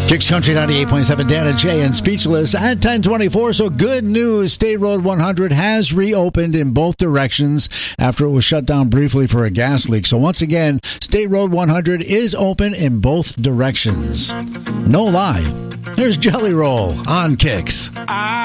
Kicks Country 98.7, Dan and Jay and Speechless at 10:24. So good news. State Road 100 has reopened in both directions after it was shut down briefly for a gas leak. So once again, State Road 100 is open in both directions. No lie. There's Jelly Roll on Kicks. I